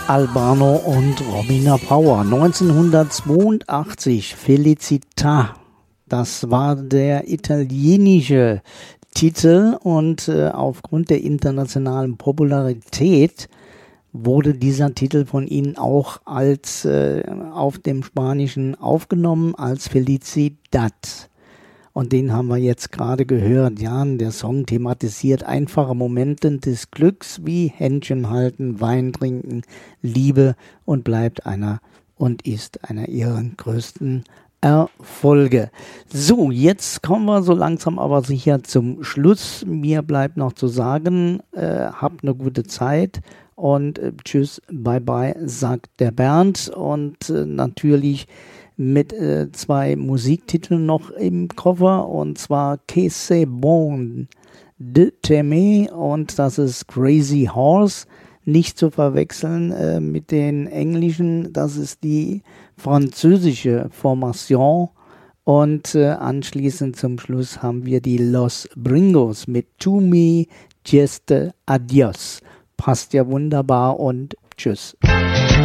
Albano und Romina Power. 1982, Felicità. Das war der italienische Titel und aufgrund der internationalen Popularität wurde dieser Titel von ihnen auch als auf dem Spanischen aufgenommen als Felicidad. Und den haben wir jetzt gerade gehört. Ja, der Song thematisiert einfache Momente des Glücks wie Händchen halten, Wein trinken, Liebe und bleibt einer und ist einer ihrer größten Erfolge. So, jetzt kommen wir so langsam aber sicher zum Schluss. Mir bleibt noch zu sagen, habt eine gute Zeit und tschüss, bye bye, sagt der Bernd. Und natürlich mit zwei Musiktiteln noch im Koffer, und zwar Que c'est bon de t'aimer, und das ist Crazy Horse, nicht zu verwechseln mit den englischen, das ist die französische Formation, und anschließend zum Schluss haben wir die Los Bringos mit To Me Just Adios. Passt ja wunderbar und tschüss.